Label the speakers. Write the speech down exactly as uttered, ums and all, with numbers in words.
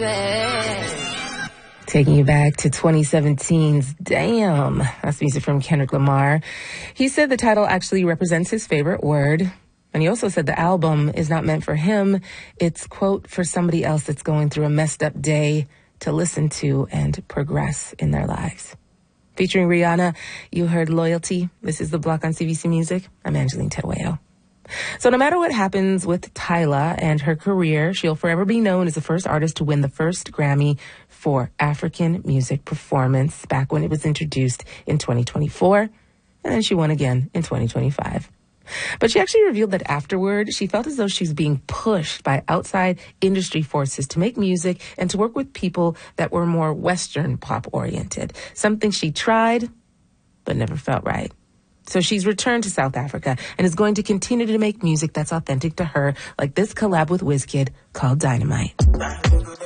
Speaker 1: baby.
Speaker 2: Taking you back to twenty seventeen's Damn. That's music from Kendrick Lamar. He said the title actually represents his favorite word. And he also said the album is not meant for him. It's, quote, for somebody else that's going through a messed up day to listen to and progress in their lives. Featuring Rihanna, you heard Loyalty. This is The Block on C B C Music. I'm Angeline Terueo. So no matter what happens with Tyla and her career, she'll forever be known as the first artist to win the first Grammy for African Music Performance back when it was introduced in twenty twenty-four. And then she won again in twenty twenty-five. But she actually revealed that afterward, she felt as though she was being pushed by outside industry forces to make music and to work with people that were more Western pop-oriented. Something she tried, but never felt right. So she's returned to South Africa and is going to continue to make music that's authentic to her, like this collab with Wizkid called Dynamite.